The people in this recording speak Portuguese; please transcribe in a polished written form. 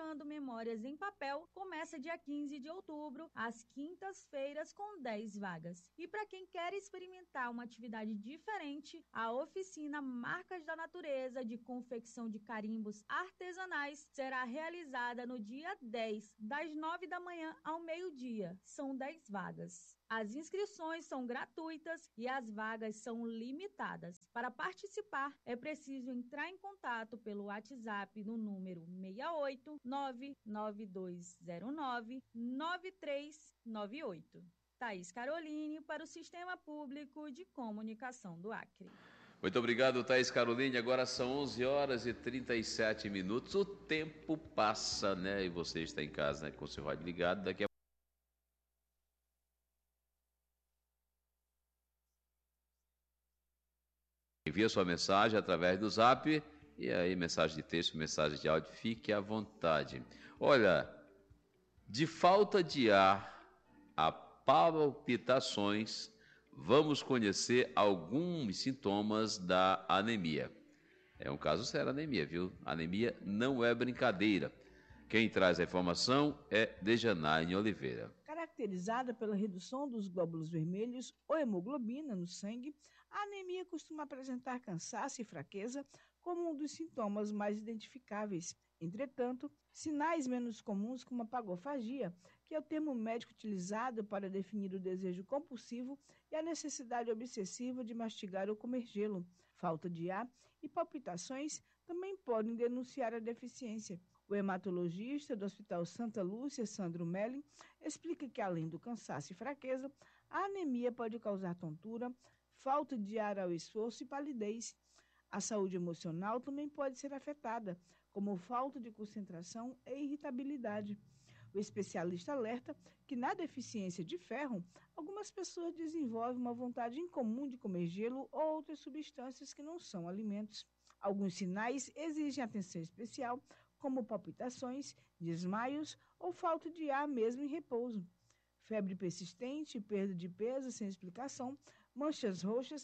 Desenterrando Memórias em Papel começa dia 15 de outubro, às quintas-feiras, com 10 vagas. E para quem quer experimentar uma atividade diferente, a oficina Marcas da Natureza de confecção de carimbos artesanais será realizada no dia 10, das 9 da manhã ao meio-dia. São 10 vagas. As inscrições são gratuitas e as vagas são limitadas. Para participar, é preciso entrar em contato pelo WhatsApp no número 68 99209 9398. Thaís Caroline, para o Sistema Público de Comunicação do Acre. Muito obrigado, Thaís Caroline. Agora são 11 horas e 37 minutos. O tempo passa, né? E você está em casa, né, com o seu rádio ligado. Daqui a envia sua mensagem através do Zap, e aí mensagem de texto, mensagem de áudio, fique à vontade. Olha, de falta de ar a palpitações, vamos conhecer alguns sintomas da anemia. É um caso sério, anemia, viu? Anemia não é brincadeira. Quem traz a informação é Dejanaine Oliveira. Caracterizada pela redução dos glóbulos vermelhos ou hemoglobina no sangue, a anemia costuma apresentar cansaço e fraqueza como um dos sintomas mais identificáveis. Entretanto, sinais menos comuns como a pagofagia, que é o termo médico utilizado para definir o desejo compulsivo e a necessidade obsessiva de mastigar ou comer gelo, falta de ar e palpitações também podem denunciar a deficiência. O hematologista do Hospital Santa Lúcia, Sandro Melling, explica que, além do cansaço e fraqueza, a anemia pode causar tontura, falta de ar ao esforço e palidez. A saúde emocional também pode ser afetada, como falta de concentração e irritabilidade. O especialista alerta que, na deficiência de ferro, algumas pessoas desenvolvem uma vontade incomum de comer gelo ou outras substâncias que não são alimentos. Alguns sinais exigem atenção especial, como palpitações, desmaios ou falta de ar mesmo em repouso. Febre persistente, perda de peso sem explicação, manchas roxas